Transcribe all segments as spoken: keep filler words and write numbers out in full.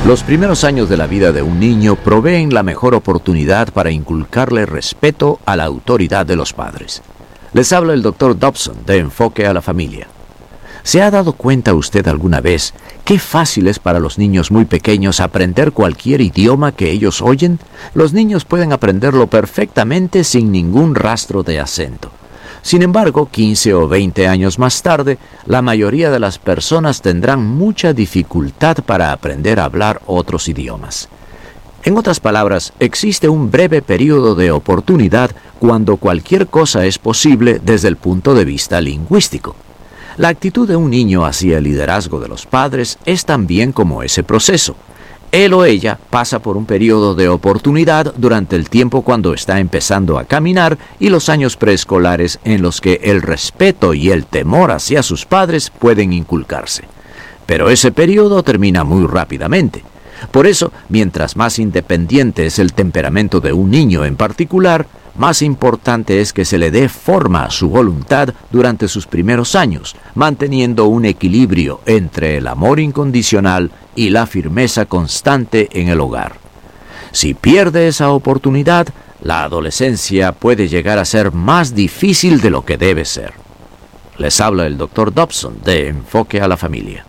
Los primeros años de la vida de un niño proveen la mejor oportunidad para inculcarle respeto a la autoridad de los padres. Les habla el doctor Dobson de Enfoque a la Familia. ¿Se ha dado cuenta usted alguna vez qué fácil es para los niños muy pequeños aprender cualquier idioma que ellos oyen? Los niños pueden aprenderlo perfectamente sin ningún rastro de acento. Sin embargo, quince o veinte años más tarde, la mayoría de las personas tendrán mucha dificultad para aprender a hablar otros idiomas. En otras palabras, existe un breve periodo de oportunidad cuando cualquier cosa es posible desde el punto de vista lingüístico. La actitud de un niño hacia el liderazgo de los padres es también como ese proceso. Él o ella pasa por un periodo de oportunidad durante el tiempo cuando está empezando a caminar y los años preescolares en los que el respeto y el temor hacia sus padres pueden inculcarse. Pero ese periodo termina muy rápidamente. Por eso, mientras más independiente es el temperamento de un niño en particular, más importante es que se le dé forma a su voluntad durante sus primeros años, manteniendo un equilibrio entre el amor incondicional y la firmeza constante en el hogar. Si pierde esa oportunidad, la adolescencia puede llegar a ser más difícil de lo que debe ser. Les habla el doctor Dobson de Enfoque a la Familia.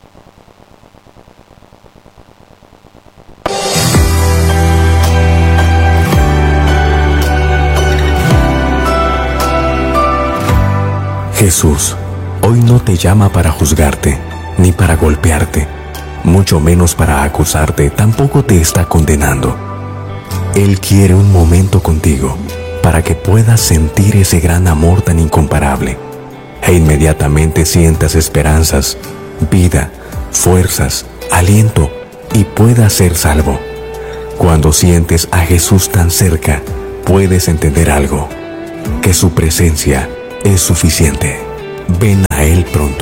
Jesús hoy no te llama para juzgarte, ni para golpearte, mucho menos para acusarte, tampoco te está condenando. Él quiere un momento contigo para que puedas sentir ese gran amor tan incomparable e inmediatamente sientas esperanzas, vida, fuerzas, aliento y puedas ser salvo. Cuando sientes a Jesús tan cerca, puedes entender algo, que su presencia es suficiente. Ven a Él pronto.